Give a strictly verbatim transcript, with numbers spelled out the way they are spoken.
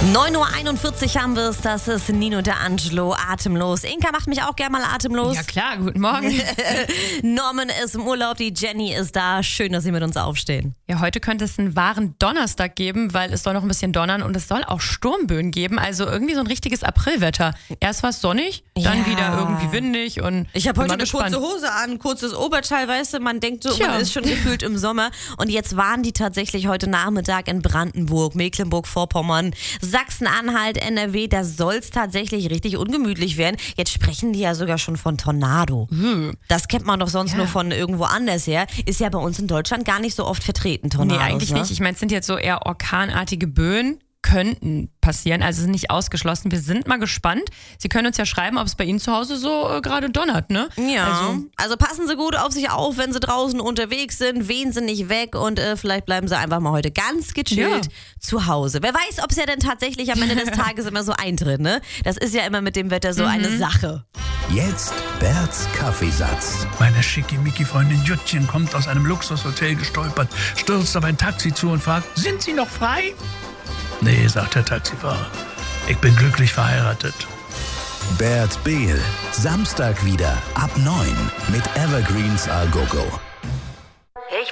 neun Uhr einundvierzig haben wir es, das ist Nino D'Angelo, atemlos. Inka macht mich auch gerne mal atemlos. Ja klar, guten Morgen. Norman ist im Urlaub, die Jenny ist da. Schön, dass Sie mit uns aufstehen. Ja, heute könnte es einen wahren Donnerstag geben, weil es soll noch ein bisschen donnern und es soll auch Sturmböen geben. Also irgendwie so ein richtiges Aprilwetter. Erst war es sonnig, dann Ja. wieder irgendwie windig und Ich habe bin heute mal eine gespannt. kurze Hose an, kurzes Oberteil, weißt du, man denkt so, Tja. man ist schon gefühlt im Sommer. Und jetzt waren die tatsächlich heute Nachmittag in Brandenburg, Mecklenburg-Vorpommern, Sachsen-Anhalt, N R W, da soll es tatsächlich richtig ungemütlich werden. Jetzt sprechen die ja sogar schon von Tornado. Hm. Das kennt man doch sonst Ja. nur von irgendwo anders her. Ist ja bei uns in Deutschland gar nicht so oft vertreten, Tornados. Nee, eigentlich ne? nicht. Ich meine, es sind jetzt so eher orkanartige Böen. Könnten passieren, also sind nicht ausgeschlossen. Wir sind mal gespannt. Sie können uns ja schreiben, ob es bei Ihnen zu Hause so äh, gerade donnert, ne? Ja, also, Also, passen Sie gut auf sich auf, wenn Sie draußen unterwegs sind, wehen Sie nicht weg und äh, vielleicht bleiben Sie einfach mal heute ganz gechillt Ja. zu Hause. Wer weiß, ob es ja dann tatsächlich am Ende des Tages immer so eintritt, ne? Das ist ja immer mit dem Wetter so eine Sache. Jetzt Berts Kaffeesatz. Meine schickimicki-Freundin Juttchen kommt aus einem Luxushotel gestolpert, stürzt auf ein Taxi zu und fragt, sind Sie noch frei? Nee, sagt der Taxifahrer, ich bin glücklich verheiratet. Bert Behl. Samstag wieder ab neun mit Evergreens A Go Go.